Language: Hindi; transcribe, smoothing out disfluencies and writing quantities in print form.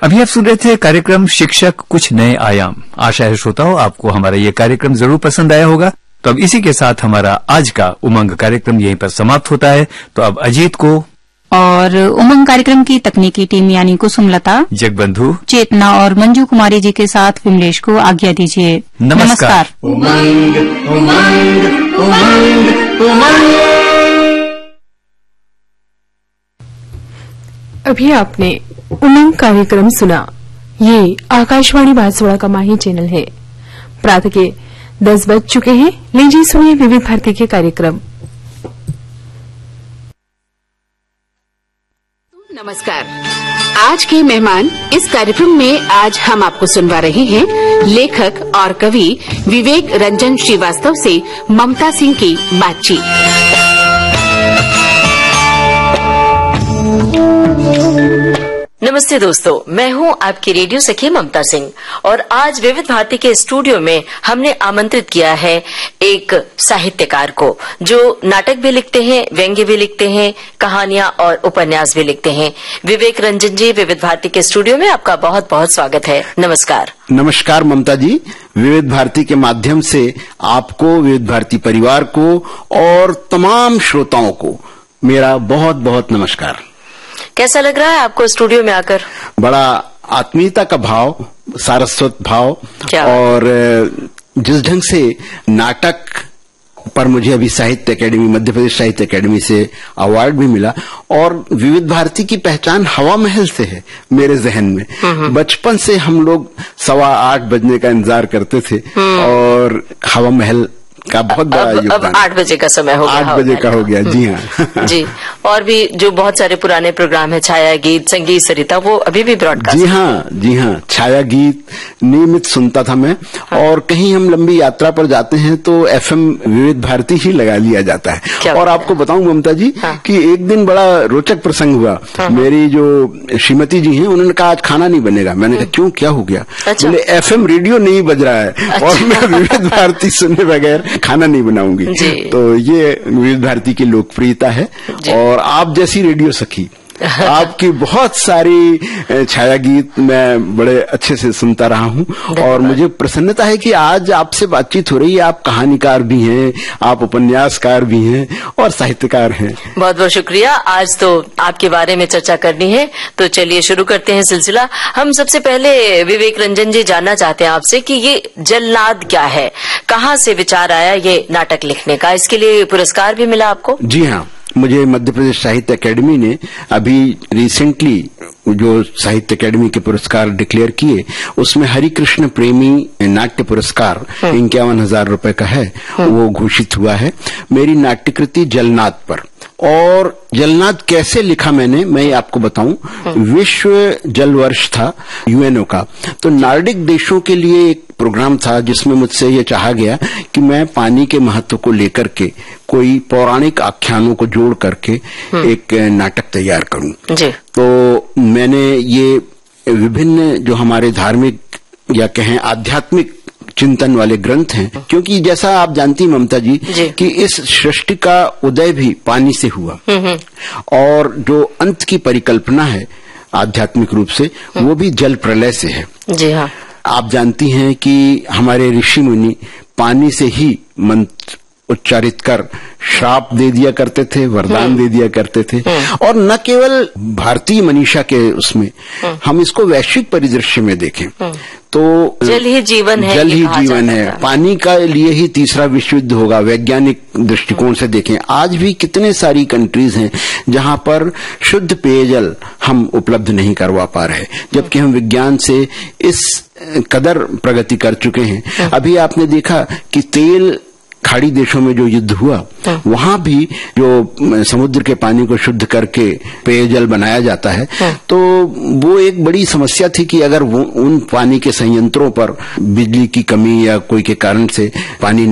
अभी आप सुन रहे थे कार्यक्रम शिक्षक कुछ नए आयाम। आशा है श्रोताओं आपको हमारा ये कार्यक्रम जरूर पसंद आया होगा। तो अब इसी के साथ हमारा आज का उमंग कार्यक्रम यहीं पर समाप्त होता है। तो अब अजीत को और उमंग कार्यक्रम की तकनीकी टीम यानी कुसुमलता, जगबंधु, चेतना और मंजू कुमारी जी के साथ विमलेश को आज्ञा दीजिए। नमस्कार। उमंग उमंग उमंग उमंग। अभी आपने उमंग कार्यक्रम सुना। ये आकाशवाणी बांसवाड़ा का माही चैनल है। प्रातः के 10 बज चुके हैं। लीजिए सुनिए विविध भारती के कार्यक्रम। नमस्कार। आज के मेहमान इस कार्यक्रम में आज हम आपको सुनवा रहे हैं लेखक और कवि विवेक रंजन श्रीवास्तव से ममता सिंह की बातचीत। नमस्ते दोस्तों, मैं हूं आपकी रेडियो सखी ममता सिंह और आज विविध भारती के स्टूडियो में हमने आमंत्रित किया है एक साहित्यकार को जो नाटक भी लिखते हैं, व्यंग्य भी लिखते हैं, कहानियां और उपन्यास भी लिखते हैं। विवेक रंजन जी, विविध भारती के स्टूडियो में आपका बहुत बहुत स्वागत है। नमस्कार। नमस्कार ममता जी। विविध भारती के माध्यम से आपको, विविध भारती परिवार को और तमाम श्रोताओं को मेरा बहुत बहुत नमस्कार। कैसा लग रहा है आपको स्टूडियो में आकर? बड़ा आत्मीयता का भाव, सारस्वत भाव, और जिस ढंग से नाटक पर मुझे अभी साहित्य अकेडमी, मध्य प्रदेश साहित्य अकेडमी से अवार्ड भी मिला और विविध भारती की पहचान हवा महल से है मेरे जहन में। बचपन से हम लोग 8:15 बजने का इंतजार करते थे और हवा महल का बहुत बड़ा योगदान। अब 8 बजे का समय हो गया। 8 बजे का हो गया, जी हाँ। जी, और भी जो बहुत सारे पुराने प्रोग्राम है, छाया गीत, संगीत सरिता, वो अभी भी ब्रॉडकास्ट। जी हाँ, जी हाँ, छाया गीत नियमित सुनता था मैं। हाँ। और कहीं हम लंबी यात्रा पर जाते हैं तो FM विविध भारती ही लगा लिया जाता है। और आपको बताऊं ममता जी, हाँ, कि एक दिन बड़ा रोचक प्रसंग हुआ। हाँ। मेरी जो श्रीमती जी हैं उन्होंने कहा आज खाना नहीं बनेगा। मैंने कहा क्यों, क्या हो गया? अच्छा। बोले FM रेडियो नहीं बज रहा है। अच्छा। और मैं विविध भारती सुनने बगैर खाना नहीं बनाऊंगी। तो ये विविध भारती की लोकप्रियता है। और आप जैसी रेडियो सखी, आपकी बहुत सारी छाया गीत मैं बड़े अच्छे से सुनता रहा हूँ और मुझे प्रसन्नता है कि आज आपसे बातचीत हो रही है। आप कहानीकार भी हैं, आप उपन्यासकार भी हैं और साहित्यकार हैं। बहुत बहुत शुक्रिया। आज तो आपके बारे में चर्चा करनी है, तो चलिए शुरू करते हैं सिलसिला। हम सबसे पहले विवेक रंजन जी जानना चाहते हैं आपसे कि ये जलनाद क्या है, कहाँ से विचार आया ये नाटक लिखने का? इसके लिए पुरस्कार भी मिला आपको? जी हाँ, मुझे मध्य प्रदेश साहित्य अकेडमी ने अभी रिसेंटली जो साहित्य अकेडमी के पुरस्कार डिक्लेयर किए उसमें हरिकृष्ण प्रेमी नाट्य पुरस्कार 51,000 रुपए का है, वो घोषित हुआ है मेरी नाट्यकृति जलनाद पर। और जलनाद कैसे लिखा मैंने, मैं आपको बताऊं। विश्व जल वर्ष था UNO का, तो नार्डिक देशों के लिए एक प्रोग्राम था जिसमें मुझसे ये चाहा गया कि मैं पानी के महत्व को लेकर के कोई पौराणिक आख्यानों को जोड़ करके एक नाटक तैयार करूं। तो मैंने ये विभिन्न जो हमारे धार्मिक या कहें आध्यात्मिक चिंतन वाले ग्रंथ हैं, क्योंकि जैसा आप जानती ममता जी कि इस सृष्टि का उदय भी पानी से हुआ और जो अंत की परिकल्पना है आध्यात्मिक रूप से वो भी जल प्रलय से है। जी हाँ। आप जानती हैं कि हमारे ऋषि मुनि पानी से ही मंत्र उच्चारित कर श्राप दे दिया करते थे, वरदान दे दिया करते थे। और न केवल भारतीय मनीषा के उसमें, हम इसको वैश्विक परिदृश्य में देखें तो जल ही जीवन है, जल ही जीवन है। पानी का लिए ही तीसरा विश्व युद्ध होगा। वैज्ञानिक दृष्टिकोण से देखें, आज भी कितने सारी कंट्रीज हैं जहां पर शुद्ध पेयजल हम उपलब्ध नहीं करवा पा रहे, जबकि हम विज्ञान से इस कदर प्रगति कर चुके हैं। अभी आपने देखा कि तेल खाड़ी देशों में जो युद्ध हुआ, वहां भी जो समुद्र के पानी को शुद्ध करके पेयजल बनाया जाता है, तो वो एक बड़ी समस्या थी कि अगर वो उन पानी के संयंत्रों पर बिजली की कमी या कोई के कारण से पानी